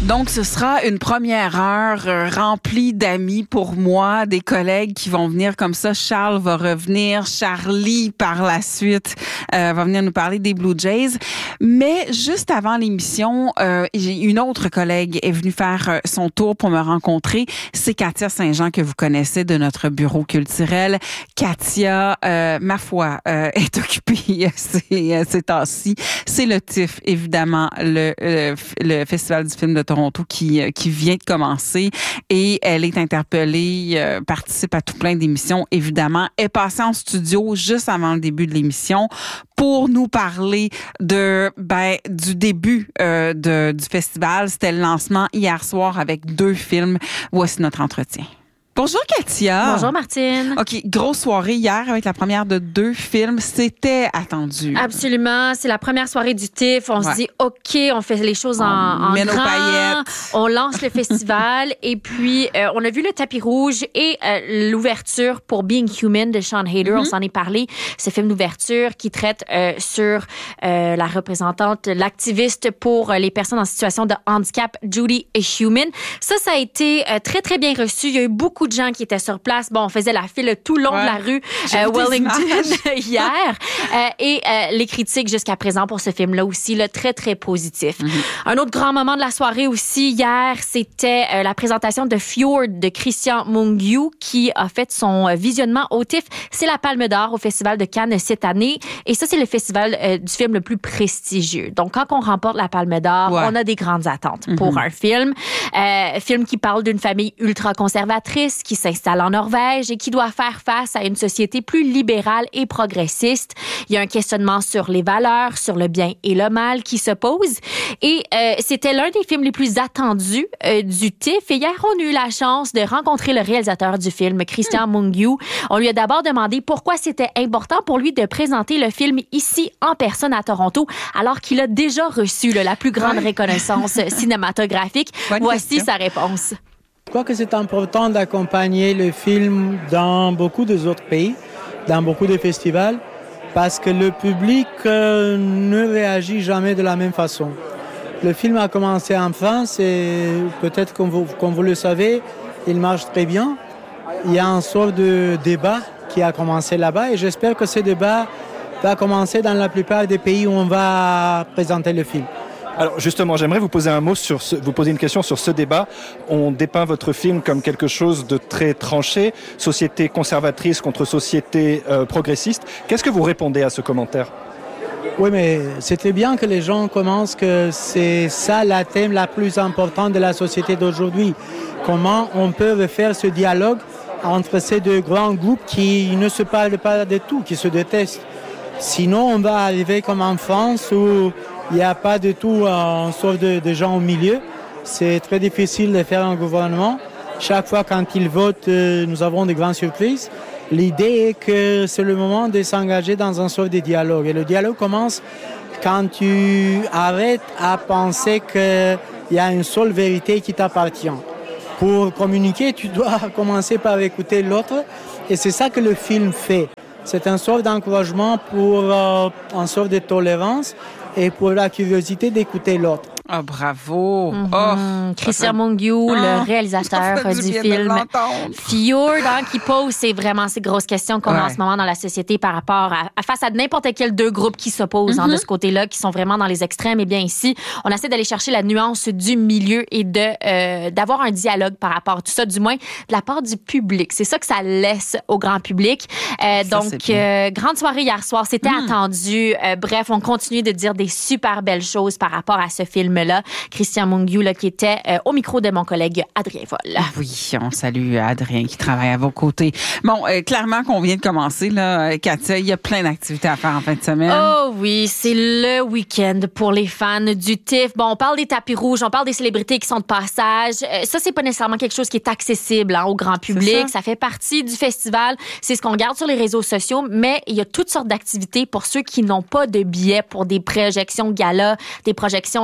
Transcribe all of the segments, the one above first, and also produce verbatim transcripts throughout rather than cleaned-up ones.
Donc, ce sera une première heure euh, remplie d'amis pour moi, des collègues qui vont venir comme ça. Charles va revenir, Charlie par la suite euh, va venir nous parler des Blue Jays. Mais juste avant l'émission, euh, j'ai une autre collègue est venue faire euh, son tour pour me rencontrer. C'est Katia Saint-Jean que vous connaissez de notre bureau culturel. Katia, euh, ma foi, euh, est occupée ces, ces temps-ci. C'est le T I F, évidemment, le, le, le Festival du film de Toronto qui, qui vient de commencer et elle est interpellée, euh, participe à tout plein d'émissions, évidemment. Elle est passée en studio juste avant le début de l'émission pour nous parler de ben du début euh, de, du festival. C'était le lancement hier soir avec deux films. Voici notre entretien. Bonjour Katia. Bonjour Martine. OK, grosse soirée hier avec la première de deux films. C'était attendu. Absolument. C'est la première soirée du T I F. On ouais. se dit, OK, on fait les choses en, en met grand. Nos paillettes. On lance le festival. Et puis, euh, on a vu le tapis rouge et euh, l'ouverture pour Being Human de Sean Hayter. Mm-hmm. On s'en est parlé. Ce film d'ouverture qui traite euh, sur euh, la représentante, l'activiste pour les personnes en situation de handicap, Judy Heumann. Ça, ça a été euh, très, très bien reçu. Il y a eu beaucoup de gens qui étaient sur place. Bon, on faisait la file tout le long ouais. de la rue euh, Wellington hier. Euh, et euh, les critiques jusqu'à présent pour ce film-là aussi, là, très, très positif. Mm-hmm. Un autre grand moment de la soirée aussi, hier, c'était euh, la présentation de Fjord de Christian Mungiu qui a fait son euh, visionnement au T I F. C'est la Palme d'Or au Festival de Cannes cette année. Et ça, c'est le festival euh, du film le plus prestigieux. Donc, quand on remporte la Palme d'Or, ouais. on a des grandes attentes mm-hmm. pour un film. Euh, film qui parle d'une famille ultra-conservatrice qui s'installe en Norvège et qui doit faire face à une société plus libérale et progressiste. Il y a un questionnement sur les valeurs, sur le bien et le mal qui se pose. Et euh, c'était l'un des films les plus attendus euh, du T I F. Et hier, on a eu la chance de rencontrer le réalisateur du film, Christian mmh. Mungiu. On lui a d'abord demandé pourquoi c'était important pour lui de présenter le film ici en personne à Toronto, alors qu'il a déjà reçu là, la plus grande ouais. reconnaissance cinématographique. Bonne Voici question. Sa réponse. Je crois que c'est important d'accompagner le film dans beaucoup d'autres pays, dans beaucoup de festivals, parce que le public euh, ne réagit jamais de la même façon. Le film a commencé en France et peut-être comme vous, comme vous le savez, il marche très bien. Il y a un sort de débat qui a commencé là-bas et j'espère que ce débat va commencer dans la plupart des pays où on va présenter le film. Alors justement, j'aimerais vous poser un mot sur ce, vous poser une question sur ce débat. On dépeint votre film comme quelque chose de très tranché, société conservatrice contre société euh, progressiste. Qu'est-ce que vous répondez à ce commentaire ? Oui, mais c'est très bien que les gens commencent que c'est ça la thème la plus importante de la société d'aujourd'hui. Comment on peut faire ce dialogue entre ces deux grands groupes qui ne se parlent pas de tout, qui se détestent. Sinon, on va arriver comme en France où il n'y a pas du tout un sort de, de gens au milieu. C'est très difficile de faire un gouvernement. Chaque fois quand ils votent, nous avons de grandes surprises. L'idée est que c'est le moment de s'engager dans un sort de dialogue. Et le dialogue commence quand tu arrêtes à penser qu'il y a une seule vérité qui t'appartient. Pour communiquer, tu dois commencer par écouter l'autre. Et c'est ça que le film fait. C'est un sort d'encouragement pour euh, un sort de tolérance et pour la curiosité d'écouter l'autre. Ah, oh, bravo! Mm-hmm. Oh, Christian Mungiu, oh, le réalisateur du, du film. Fjord, hein, qui pose c'est vraiment ces grosses questions qu'on ouais. a en ce moment dans la société par rapport à, à face à n'importe quel deux groupes qui s'opposent mm-hmm. hein, de ce côté-là, qui sont vraiment dans les extrêmes. Et bien ici, on essaie d'aller chercher la nuance du milieu et de euh, d'avoir un dialogue par rapport à tout ça, du moins de la part du public. C'est ça que ça laisse au grand public. Euh, ça, donc, euh, grande soirée hier soir, c'était mm. attendu. Euh, bref, on continue de dire des super belles choses par rapport à ce film là, Christian Mungiu, là, qui était euh, au micro de mon collègue Adrien Vol. Oui, on salue Adrien qui travaille à vos côtés. Bon, euh, clairement qu'on vient de commencer, là, Katia, il y a plein d'activités à faire en fin de semaine. Oh oui, c'est le week-end pour les fans du T I F. Bon, on parle des tapis rouges, on parle des célébrités qui sont de passage. Euh, ça, c'est pas nécessairement quelque chose qui est accessible hein, au grand public. Ça. ça fait partie du festival. C'est ce qu'on regarde sur les réseaux sociaux, mais il y a toutes sortes d'activités pour ceux qui n'ont pas de billets pour des projections gala, des projections spéciales.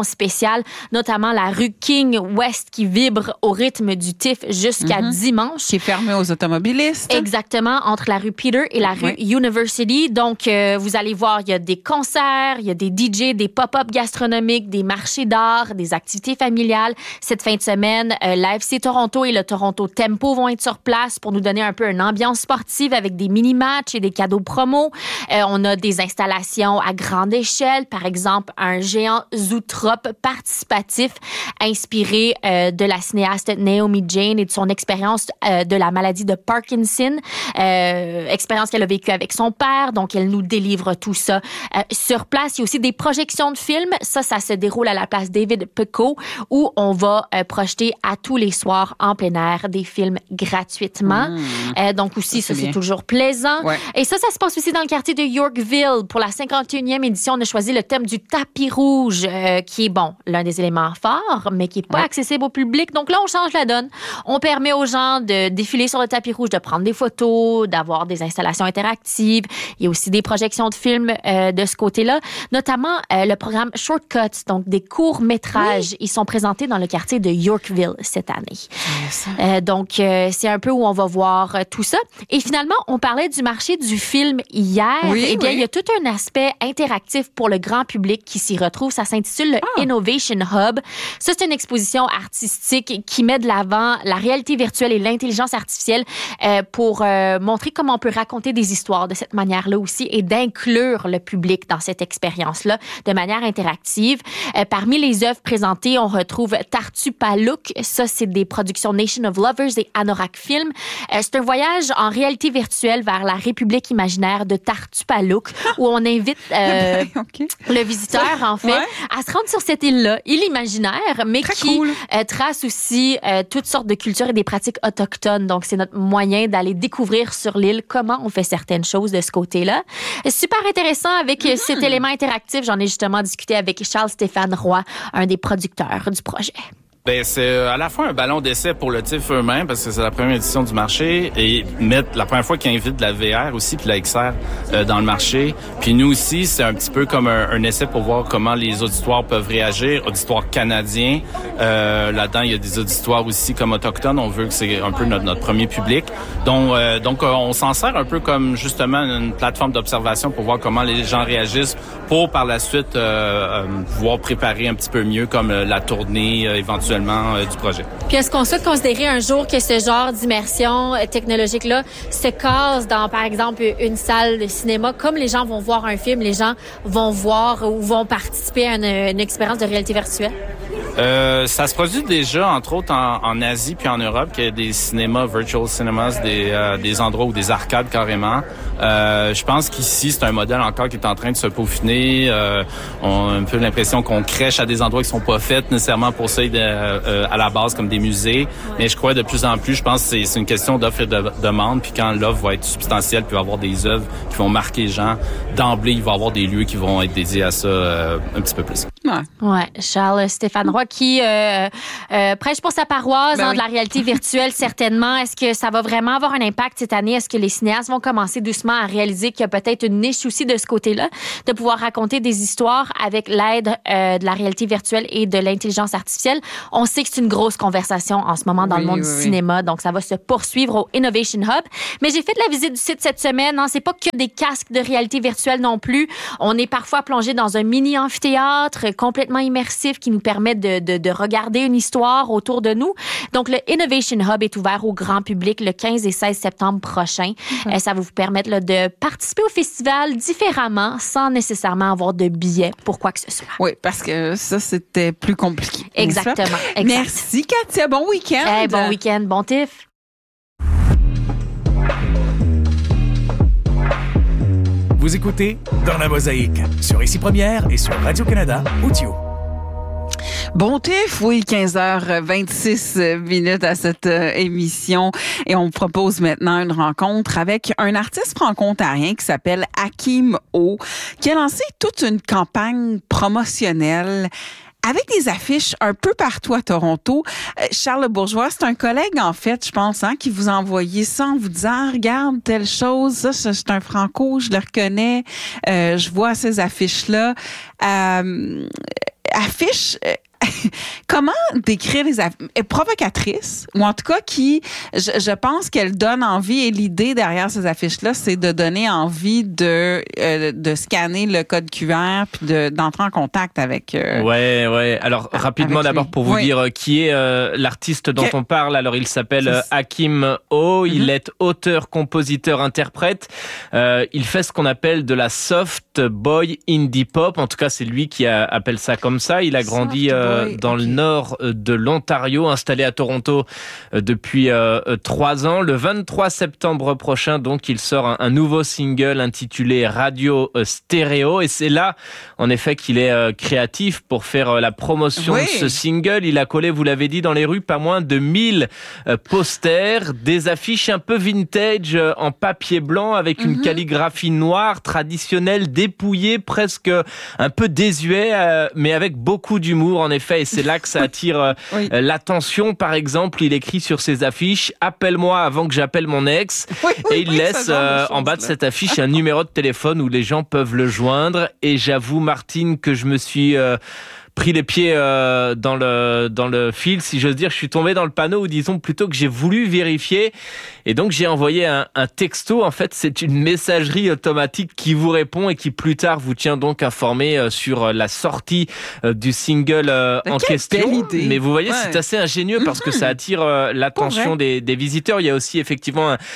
spéciales, notamment la rue King West qui vibre au rythme du T I F jusqu'à mm-hmm. dimanche. Qui est fermé aux automobilistes. Exactement, entre la rue Peter et la rue oui. University. Donc, euh, vous allez voir, il y a des concerts, il y a des D J, des pop-up gastronomiques, des marchés d'art, des activités familiales. Cette fin de semaine, euh, l'A F C Toronto et le Toronto Tempo vont être sur place pour nous donner un peu une ambiance sportive avec des mini-matchs et des cadeaux promo. Euh, on a des installations à grande échelle, par exemple un géant zootrope participatif inspiré euh, de la cinéaste Naomi Jane et de son expérience euh, de la maladie de Parkinson, euh, expérience qu'elle a vécue avec son père. Donc, elle nous délivre tout ça euh, sur place. Il y a aussi des projections de films. Ça, ça se déroule à la place David Picot où on va euh, projeter à tous les soirs en plein air des films gratuitement. Mmh. Euh, donc aussi, ça, ça c'est, c'est toujours plaisant. Ouais. Et ça, ça se passe aussi dans le quartier de Yorkville. Pour la cinquante et unième édition, on a choisi le thème du tapis rouge, euh, qui est, bon, l'un des éléments forts, mais qui n'est pas ouais. accessible au public. Donc là, on change la donne. On permet aux gens de défiler sur le tapis rouge, de prendre des photos, d'avoir des installations interactives. Il y a aussi des projections de films euh, de ce côté-là, notamment euh, le programme Shortcuts, donc des courts-métrages. Oui. Ils sont présentés dans le quartier de Yorkville cette année. Yes. Euh, donc, euh, c'est un peu où on va voir euh, tout ça. Et finalement, on parlait du marché du film hier. Oui, eh bien, oui. il y a tout un aspect interactif pour le grand public qui s'y retrouve. Ça s'intitule le ah. Innovation Hub. Ça, c'est une exposition artistique qui met de l'avant la réalité virtuelle et l'intelligence artificielle euh, pour euh, montrer comment on peut raconter des histoires de cette manière-là aussi et d'inclure le public dans cette expérience-là de manière interactive. Euh, parmi les œuvres présentées, on retrouve Tartupaluk. Ça, c'est des productions Nation of Lovers et Anorak Film. Euh, c'est un voyage en réalité virtuelle vers la République imaginaire de Tartupaluk où on invite euh, okay. le visiteur, en fait, ouais. à se rendre sur cette île-là, île imaginaire, mais Très qui cool. euh, trace aussi euh, toutes sortes de cultures et des pratiques autochtones. Donc, c'est notre moyen d'aller découvrir sur l'île comment on fait certaines choses de ce côté-là. Super intéressant avec mm-hmm. cet élément interactif. J'en ai justement discuté avec Charles-Stéphane Roy, un des producteurs du projet. Ben c'est à la fois un ballon d'essai pour le T I F eux-mêmes parce que c'est la première édition du marché et mettre la première fois qu'ils invitent de la V R aussi puis la X R euh, dans le marché. Puis nous aussi, c'est un petit peu comme un, un essai pour voir comment les auditoires peuvent réagir, auditoires canadiens. Euh, là-dedans, il y a des auditoires aussi comme autochtones. On veut que c'est un peu notre, notre premier public. Donc, euh, donc on s'en sert un peu comme justement une plateforme d'observation pour voir comment les gens réagissent pour par la suite euh, euh, pouvoir préparer un petit peu mieux comme euh, la tournée euh, éventuellement du projet. Puis est-ce qu'on souhaite considérer un jour que ce genre d'immersion technologique-là se case dans, par exemple, une salle de cinéma? Comme les gens vont voir un film, les gens vont voir ou vont participer à une, une expérience de réalité virtuelle? Euh, ça se produit déjà, entre autres, en, en Asie puis en Europe, qu'il y a des cinémas, virtual cinemas, des, euh, des endroits ou des arcades carrément. Euh, je pense qu'ici, c'est un modèle encore qui est en train de se peaufiner. Euh, on a un peu l'impression qu'on crèche à des endroits qui sont pas faits nécessairement pour ça de, euh, à la base comme des musées. Ouais. Mais je crois de plus en plus, je pense que c'est, c'est une question d'offre et de demande. Puis quand l'offre va être substantielle, puis il va y avoir des œuvres qui vont marquer les gens, d'emblée, il va y avoir des lieux qui vont être dédiés à ça euh, un petit peu plus. Ouais. Ouais. Charles-Stéphane Roy qui euh, euh, prêche pour sa paroisse ben hein, oui. de la réalité virtuelle, certainement. Est-ce que ça va vraiment avoir un impact cette année? Est-ce que les cinéastes vont commencer doucement à réaliser qu'il y a peut-être une niche aussi de ce côté-là, de pouvoir raconter des histoires avec l'aide euh, de la réalité virtuelle et de l'intelligence artificielle? On sait que c'est une grosse conversation en ce moment dans oui, le monde oui, du oui. cinéma, donc ça va se poursuivre au Innovation Hub. Mais j'ai fait de la visite du site cette semaine. Hein, c'est pas que des casques de réalité virtuelle non plus. On est parfois plongé dans un mini amphithéâtre complètement immersif qui nous permet de, de, de regarder une histoire autour de nous. Donc, le Innovation Hub est ouvert au grand public le quinze et seize septembre prochain. Mm-hmm. Euh, ça va vous permettre là, de participer au festival différemment sans nécessairement avoir de billets pour quoi que ce soit. Oui, parce que ça, c'était plus compliqué. Exactement. Exact. Merci, Katia. Bon week-end. Hey, bon week-end. Bon T I F. Vous écoutez Dans la Mosaïque sur Ici Première et sur Radio-Canada Audio. Bon T I F, oui, quinze heures vingt-six minutes à cette euh, émission. Et on vous propose maintenant une rencontre avec un artiste franco-ontarien qui s'appelle Hakim O, qui a lancé toute une campagne promotionnelle avec des affiches un peu partout à Toronto. Euh, Charles Bourgeois, c'est un collègue, en fait, je pense, hein, qui vous a envoyé ça en vous disant ah, « Regarde, telle chose, ça, c'est un franco, je le reconnais, euh, je vois ces affiches-là. Euh, » Affiche Comment décrire les affiches? Provocatrices, ou en tout cas qui, je, je pense qu'elle donne envie, et l'idée derrière ces affiches-là, c'est de donner envie de, euh, de scanner le code Q R puis de, d'entrer en contact avec... Euh, ouais, ouais. Alors, rapidement d'abord pour vous oui. dire qui est euh, l'artiste dont que... on parle. Alors, il s'appelle euh, Hakim O. Il mm-hmm. est auteur, compositeur, interprète. Euh, il fait ce qu'on appelle de la soft boy indie pop. En tout cas, c'est lui qui a, appelle ça comme ça. Il a grandi euh, dans okay. le nord de l'Ontario, installé à Toronto euh, depuis euh, trois ans. Le vingt-trois septembre prochain, donc, il sort un, un nouveau single intitulé Radio Stéréo. Et c'est là, en effet, qu'il est euh, créatif pour faire euh, la promotion oui. de ce single. Il a collé, vous l'avez dit, dans les rues, pas moins de mille euh, posters, des affiches un peu vintage euh, en papier blanc avec mm-hmm. une calligraphie noire traditionnelle, dépouillée, presque un peu désuet, euh, mais avec beaucoup d'humour, en effet. Et c'est là que ça attire euh, oui. euh, l'attention. Par exemple, il écrit sur ses affiches « Appelle-moi avant que j'appelle mon ex oui, ». Oui, et il oui, laisse euh, en bas de cette affiche un numéro de téléphone où les gens peuvent le joindre. Et j'avoue, Martine, que je me suis... Euh, pris les pieds euh, dans le dans le fil, si j'ose dire. Je suis tombé dans le panneau, ou disons plutôt que j'ai voulu vérifier. Et donc, j'ai envoyé un, un texto. En fait, c'est une messagerie automatique qui vous répond et qui, plus tard, vous tient donc informé euh, sur la sortie euh, du single euh, en question. Idée. Mais vous voyez, ouais. c'est assez ingénieux parce que ça attire euh, l'attention des, des visiteurs. Il y a aussi effectivement un,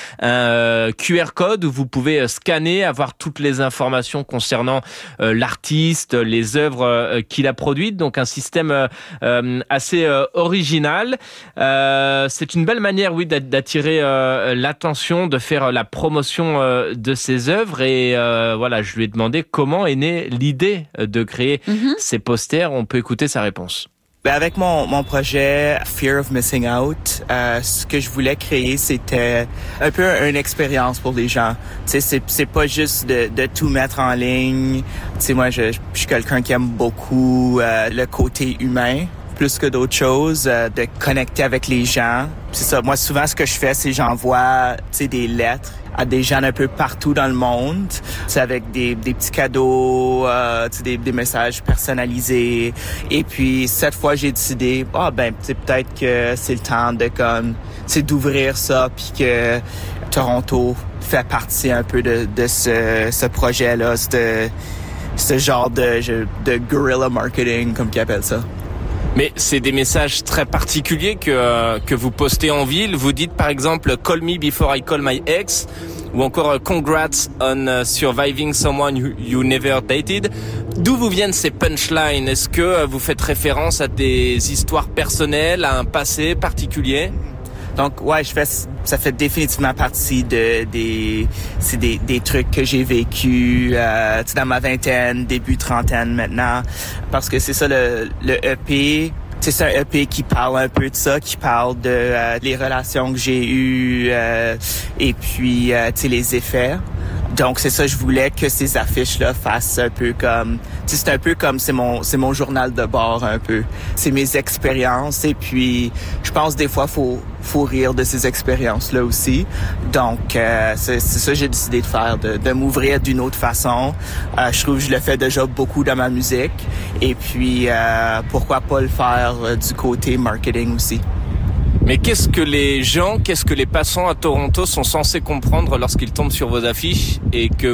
un Q R code où vous pouvez scanner, avoir toutes les informations concernant euh, l'artiste, les œuvres euh, qu'il a produites. Donc un système euh, euh, assez euh, original. Euh, c'est une belle manière, oui, d'attirer euh, l'attention, de faire la promotion euh, de ses œuvres. Et euh, voilà, je lui ai demandé comment est née l'idée de créer mm-hmm. ces posters. On peut écouter sa réponse. Ben avec mon, mon projet Fear of Missing Out, euh, ce que je voulais créer, c'était un peu une expérience pour les gens. Tu sais, c'est, c'est pas juste de, de tout mettre en ligne. Tu sais, moi, je, je suis quelqu'un qui aime beaucoup euh, le côté humain, plus que d'autres choses, euh, de connecter avec les gens. C'est ça. Moi, souvent, ce que je fais, c'est j'envoie, tu sais, des lettres à des gens un peu partout dans le monde, c'est avec des, des petits cadeaux, euh, des, des messages personnalisés. Et puis cette fois, j'ai décidé, ah oh, ben, peut-être que c'est le temps de comme, c'est d'ouvrir ça, puis que Toronto fait partie un peu de, de ce, ce projet-là, ce, ce genre de, de guerrilla marketing, comme qu'ils appellent ça. Mais c'est des messages très particuliers que euh, que vous postez en ville. Vous dites par exemple « Call me before I call my ex » ou encore « Congrats on uh, surviving someone you, you never dated ». D'où vous viennent ces punchlines? Est-ce que euh, vous faites référence à des histoires personnelles, à un passé particulier? Donc ouais, je fais ça fait définitivement partie de des c'est des des trucs que j'ai vécu euh, dans ma vingtaine, début trentaine maintenant, parce que c'est ça le le E P. C'est ça un E P qui parle un peu de ça, qui parle de euh, les relations que j'ai eues euh, et puis euh, tu sais les effets. Donc c'est ça, je voulais que ces affiches-là fassent un peu comme, tu sais, c'est un peu comme c'est mon c'est mon journal de bord un peu. C'est mes expériences et puis je pense des fois faut faut rire de ces expériences-là aussi. Donc euh, c'est c'est ça que j'ai décidé de faire, de de m'ouvrir d'une autre façon. Euh, je trouve que je le fais déjà beaucoup dans ma musique et puis euh, pourquoi pas le faire euh, du côté marketing aussi. Mais qu'est-ce que les gens, qu'est-ce que les passants à Toronto sont censés comprendre lorsqu'ils tombent sur vos affiches et que